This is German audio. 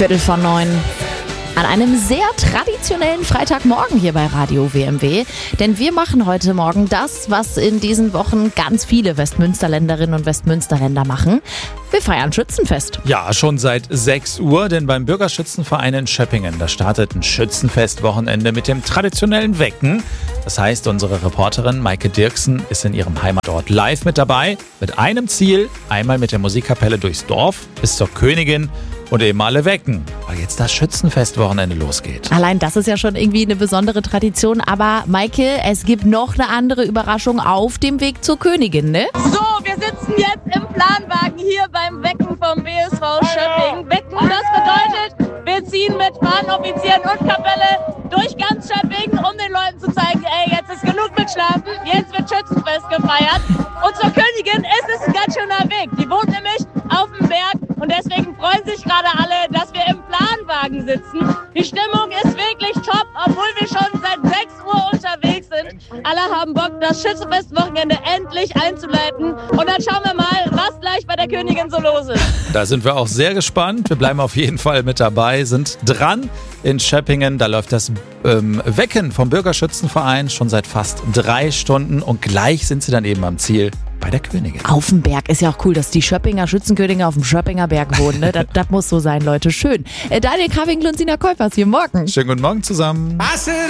8:45 an einem sehr traditionellen Freitagmorgen hier bei Radio WMW. Denn wir machen heute Morgen das, was in diesen Wochen ganz viele Westmünsterländerinnen und Westmünsterländer machen. Wir feiern Schützenfest. Ja, schon seit 6 Uhr, denn beim Bürgerschützenverein in Schöppingen, da startet ein Schützenfestwochenende mit dem traditionellen Wecken. Das heißt, unsere Reporterin Maike Dirksen ist in ihrem Heimatort live mit dabei, mit einem Ziel, einmal mit der Musikkapelle durchs Dorf bis zur Königin und eben alle wecken, weil jetzt das Schützenfestwochenende losgeht. Allein das ist ja schon irgendwie eine besondere Tradition. Aber Maike, es gibt noch eine andere Überraschung auf dem Weg zur Königin, ne? So, wir sitzen jetzt im Planwagen hier beim Wecken vom BSV Schöppingen. Wecken, das bedeutet, wir ziehen mit Fahnenoffizieren und Kapelle durch ganz Schöppingen, um den Leuten zu zeigen, ey, jetzt ist genug mit Schlafen, jetzt wird Schützenfest gefeiert. Und zur Königin ist es ein ganz schöner Weg. Die wohnt nämlich auf dem Berg und deswegen freuen sich gerade alle, dass wir im Planwagen sitzen. Die Stimmung ist wirklich top, obwohl wir schon seit 6 Uhr unterwegs sind. Alle haben Bock, das Schützenfestwochenende endlich einzuleiten. Und dann schauen wir mal, was gleich bei der Königin so los ist. Da sind wir auch sehr gespannt. Wir bleiben auf jeden Fall mit dabei, sind dran in Schöppingen. Da läuft das Wecken vom Bürgerschützenverein schon seit fast 3 Stunden und gleich sind sie dann eben am Ziel bei der Königin. Auf dem Berg ist ja auch cool, dass die Schöppinger Schützenkönige auf dem Schöppinger Berg wohnen. Ne? Das muss so sein, Leute. Schön. Daniel Kraving und Sina Käufers hier morgen. Schönen guten Morgen zusammen.